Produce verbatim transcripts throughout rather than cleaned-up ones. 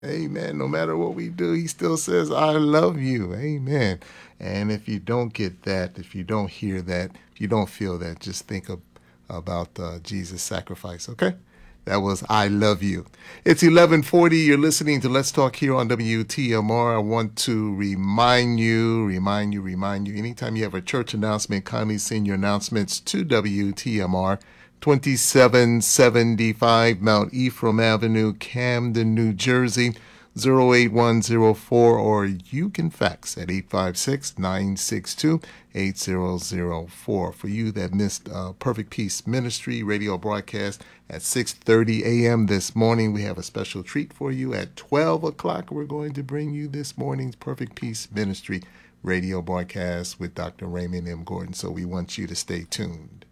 Amen. No matter what we do, he still says, I love you. Amen. And if you don't get that, if you don't hear that, if you don't feel that, just think of, about uh, Jesus' sacrifice, okay? That was I Love You. It's eleven forty. You're listening to Let's Talk here on W T M R. I want to remind you, remind you, remind you, anytime you have a church announcement, kindly send your announcements to W T M R, twenty-seven seventy-five Mount Ephraim Avenue, Camden, New Jersey, zero eight one zero four, or you can fax at eight five six, nine six two, eight zero zero four. For you that missed uh, Perfect Peace Ministry radio broadcast at six thirty a.m. this morning, we have a special treat for you. At twelve o'clock, we're going to bring you this morning's Perfect Peace Ministry radio broadcast with Doctor Raymond M. Gordon, so we want you to stay tuned.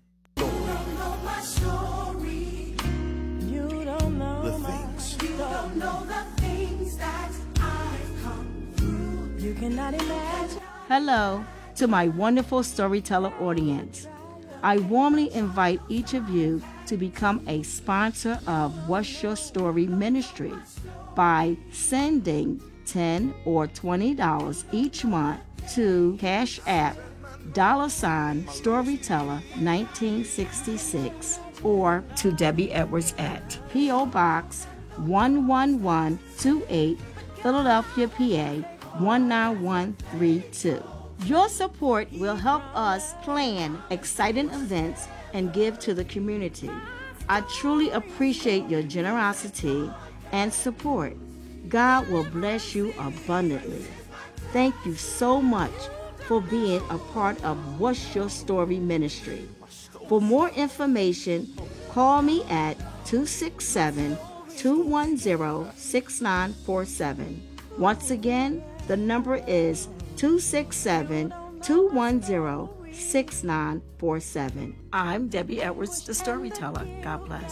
Hello to my wonderful storyteller audience. I warmly invite each of you to become a sponsor of What's Your Story Ministry by sending ten dollars or twenty dollars each month to Cash App dollar sign Storyteller nineteen sixty-six or to Debbie Edwards at P O. Box one one one two eight, Philadelphia, P A one nine one three two. Your support will help us plan exciting events and give to the community. I truly appreciate your generosity and support. God will bless you abundantly. Thank you so much for being a part of What's Your Story Ministry. For more information, call me at two six seven, two one zero, six nine four seven. Once again, the number is two six seven, two one zero, six nine four seven. I'm Debbie Edwards, the storyteller. God bless.